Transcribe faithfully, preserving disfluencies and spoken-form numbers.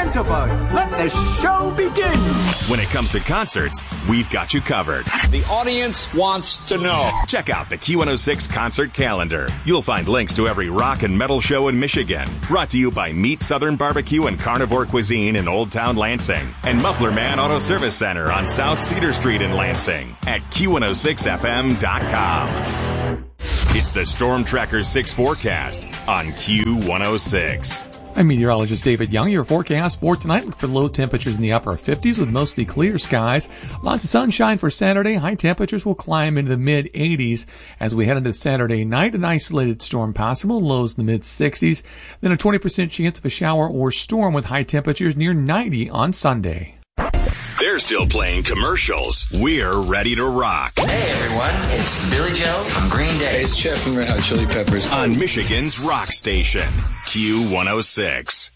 Tinselbug, let the show begin. When it comes to concerts, we've got you covered. The audience wants to know. Check out the Q one oh six concert calendar. You'll find links to every rock and metal show in Michigan. Brought to you by Meat Southern Barbecue and Carnivore Cuisine in Old Town Lansing and Muffler Man Auto Service Center on South Cedar Street in Lansing at Q one oh six F M dot com. It's the Storm Tracker six forecast on Q one oh six. I'm meteorologist David Young. Your forecast for tonight, look for low temperatures in the upper fifties with mostly clear skies. Lots of sunshine for Saturday. High temperatures will climb into the mid eighties as we head into Saturday night. An isolated storm possible, lows in the mid sixties. Then a twenty percent chance of a shower or storm with high temperatures near ninety on Sunday. They're still playing commercials. We're ready to rock. Hey, everyone. It's Billy Joe from Green Day. Hey, it's Jeff from Red Hot Chili Peppers. On Michigan's rock station, Q one oh six.